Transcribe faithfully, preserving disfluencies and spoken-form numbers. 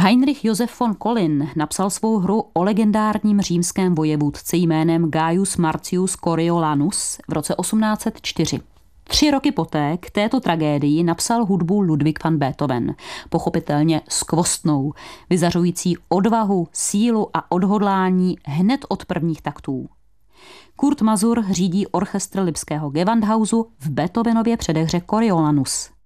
Heinrich Josef von Collin napsal svou hru o legendárním římském vojevůdci jménem Gaius Marcius Coriolanus v roce osmnáct set čtyři. Tři roky poté k této tragédii napsal hudbu Ludwig van Beethoven, pochopitelně skvostnou, vyzařující odvahu, sílu a odhodlání hned od prvních taktů. Kurt Masur řídí orchestr lipského Gewandhausu v Beethovenově předehře Coriolanus.